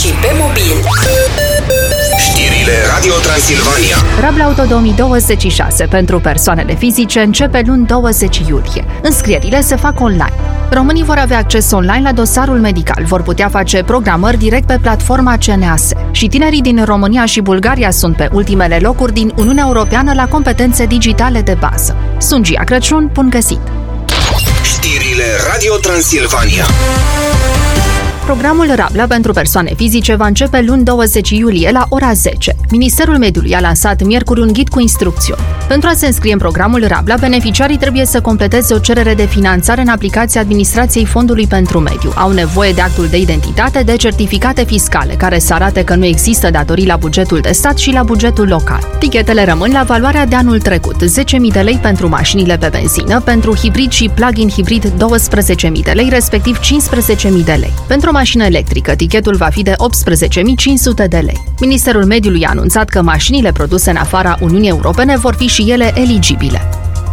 și pe mobil. Știrile Radio Transilvania. Rabla Auto 2026 pentru persoanele fizice începe luni 20 iulie. Înscrierile se fac online. Românii vor avea acces online la dosarul medical, vor putea face programări direct pe platforma CNAS. Și tinerii din România și Bulgaria sunt pe ultimele locuri din Uniunea Europeană la competențe digitale de bază. Sunt Gia Crăciun, bun găsit! Știrile Radio Transilvania. Programul Rabla pentru persoane fizice va începe luni 20 iulie la ora 10. Ministerul Mediului a lansat miercuri un ghid cu instrucțiuni. Pentru a se înscrie în programul Rabla, beneficiarii trebuie să completeze o cerere de finanțare în aplicația Administrației Fondului pentru Mediu. Au nevoie de actul de identitate, de certificate fiscale, care să arate că nu există datorii la bugetul de stat și la bugetul local. Tichetele rămân la valoarea de anul trecut, 10.000 de lei pentru mașinile pe benzină, pentru hibrid și plug-in hibrid 12.000 de lei, respectiv 15.000 de lei. Pentru mașină electrică, tichetul va fi de 18.500 de lei. Ministerul Mediului a anunțat că mașinile produse în afara Uniunii Europene vor fi și ele eligibile.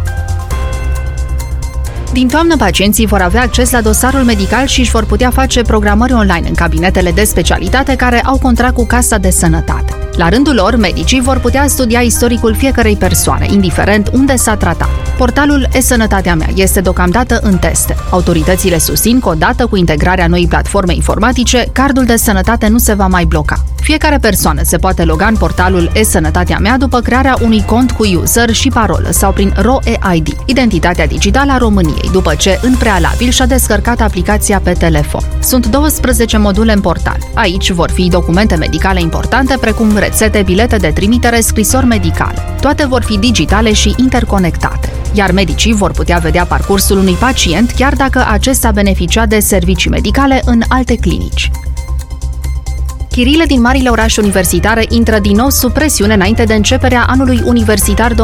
Din toamnă, pacienții vor avea acces la dosarul medical și își vor putea face programări online în cabinetele de specialitate care au contract cu Casa de Sănătate. La rândul lor, medicii vor putea studia istoricul fiecărei persoane, indiferent unde s-a tratat. Portalul e-Sănătatea mea este deocamdată în teste. Autoritățile susțin că odată cu integrarea noii platforme informatice, cardul de sănătate nu se va mai bloca. Fiecare persoană se poate loga în portalul e-Sănătatea mea după crearea unui cont cu user și parolă sau prin RoEID, identitatea digitală a României, după ce, în prealabil, și-a descărcat aplicația pe telefon. Sunt 12 module în portal. Aici vor fi documente medicale importante, precum rețete, bilete de trimitere, scrisori medicale. Toate vor fi digitale și interconectate. Iar medicii vor putea vedea parcursul unui pacient chiar dacă acesta beneficia de servicii medicale în alte clinici. Chiriile din marile orașe universitare intră din nou sub presiune înainte de începerea anului universitar 2026-2027.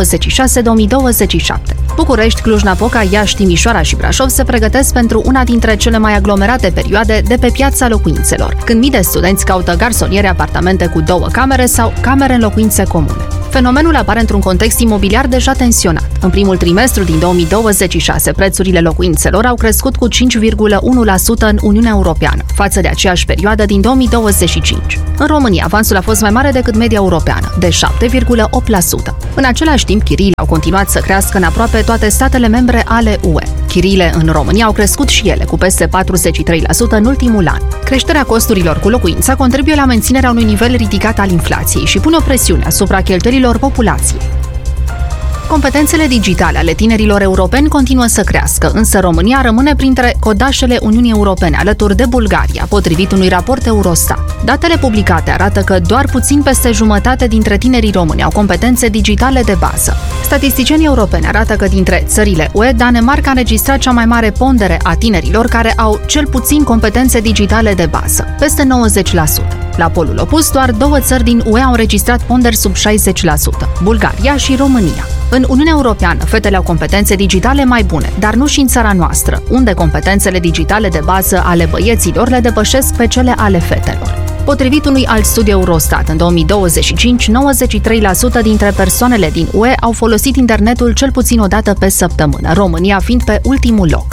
București, Cluj-Napoca, Iași, Timișoara și Brașov se pregătesc pentru una dintre cele mai aglomerate perioade de pe piața locuințelor, când mii de studenți caută garsoniere, apartamente cu 2 camere sau camere în locuințe comune. Fenomenul apare într-un context imobiliar deja tensionat. În primul trimestru din 2026, prețurile locuințelor au crescut cu 5,1% în Uniunea Europeană, față de aceeași perioadă din 2025. În România, avansul a fost mai mare decât media europeană, de 7,8%. În același timp, chiriile au continuat să crească în aproape toate statele membre ale UE. Chiriile în România au crescut și ele, cu peste 43% în ultimul an. Creșterea costurilor cu locuința contribuie la menținerea unui nivel ridicat al inflației și pune o presiune asupra cheltuielilor populației. Competențele digitale ale tinerilor europeni continuă să crească, însă România rămâne printre codașele Uniunii Europene, alături de Bulgaria, potrivit unui raport Eurostat. Datele publicate arată că doar puțin peste jumătate dintre tinerii români au competențe digitale de bază. Statisticienii europeni arată că dintre țările UE, Danemarca a înregistrat cea mai mare pondere a tinerilor care au cel puțin competențe digitale de bază, peste 90%. La polul opus, doar 2 țări din UE au înregistrat ponderi sub 60%, Bulgaria și România. În Uniunea Europeană, fetele au competențe digitale mai bune, dar nu și în țara noastră, unde competențele digitale de bază ale băieților le depășesc pe cele ale fetelor. Potrivit unui alt studiu Eurostat, în 2025, 93% dintre persoanele din UE au folosit internetul cel puțin o dată pe săptămână, România fiind pe ultimul loc.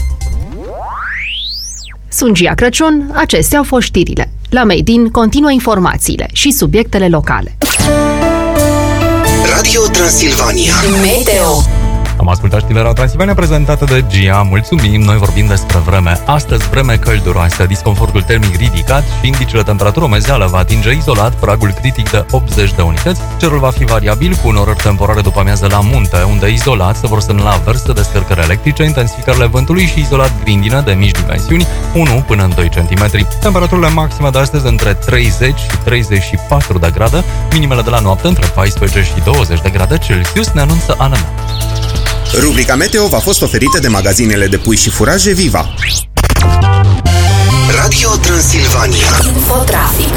Sunt Gia Crăciun, acestea au fost știrile. La Made In continuă informațiile și subiectele locale. Radio Transilvania. Meteo. Am ascultat știrile Radio Transilvania prezentată de Gia. Mulțumim! Noi vorbim despre vreme. Astăzi vreme călduroasă, disconfortul termic ridicat și indicele temperatură mezeală va atinge izolat pragul critic de 80 de unități. Cerul va fi variabil cu unorări temporare după amiază la munte, unde izolat se vor semnala averse, descărcări electrice, intensificările vântului și izolat grindină de mici dimensiuni, 1 până în 2 cm. Temperaturile maxime de astăzi între 30 și 34 de grade, minimele de la noapte între 14 și 20 de grade Celsius, ne anunță ANM. Rubrica Meteo v-a fost oferită de magazinele de pui și furaje Viva. Radio Transilvania. Infotrafic.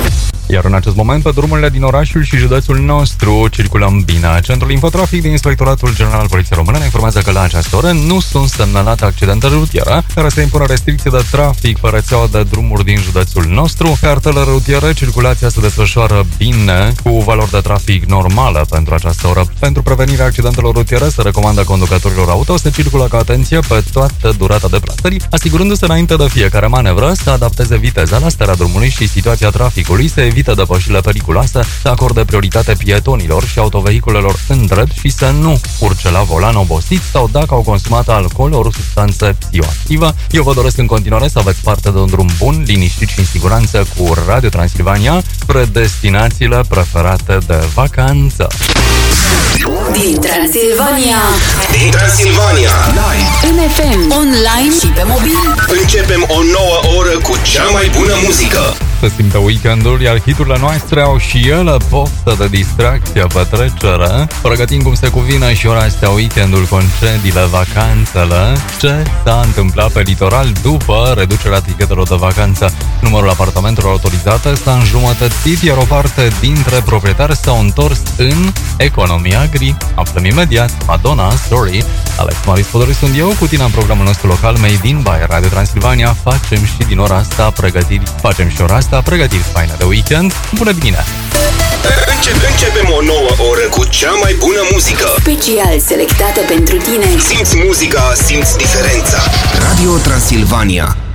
Iar în acest moment, pe drumurile din orașul și județul nostru circulăm bine. Centrul Infotrafic din Inspectoratul General al Poliției Române ne informează că la această oră nu sunt semnalate accidente rutiere, care se impune restricții de trafic pe rețeaua de drumuri din județul nostru. Cartele rutiere, circulația se desfășoară bine, cu valori de trafic normale pentru această oră. Pentru prevenirea accidentelor rutiere se recomandă conducătorilor auto să circulă cu atenție pe toată durata deplasării, asigurându-se înainte de fiecare manevră să adapteze viteza la starea drumului și situația traficului, să evite depășirile periculoase, să acorde prioritate pietonilor și autovehiculelor în drept și să nu urce la volan obosiți sau dacă au consumat alcool ori substanță psihoactivă. Eu vă doresc în continuare să aveți parte de un drum bun, liniștit și în siguranță cu Radio Transilvania spre destinațiile preferate de vacanță. Din Transilvania, Live, în FM, online și pe mobil. începem o nouă oră cu cea mai bună muzică. Se simte weekendul, iar hiturile noastre au și ele poftă de distracție, petrecere. Pregătim cum se cuvine și ora astea weekendul, concediile, vacanțele. Ce s-a întâmplat pe litoral după reducerea etichetelor de vacanță? Numărul apartamentelor autorizate s-a înjumătățit, iar o parte dintre proprietari s-au întors în economia gri. Aflăm imediat. Madonna, Story. Alex Maris Podori sunt eu, cu tine în programul nostru local Made in by Radio Transilvania. Facem și din ora asta pregătiri faine de weekend. Bună bine! Începem o nouă oră cu cea mai bună muzică. Special selectată pentru tine. Simți muzica, simți diferența. Radio Transilvania.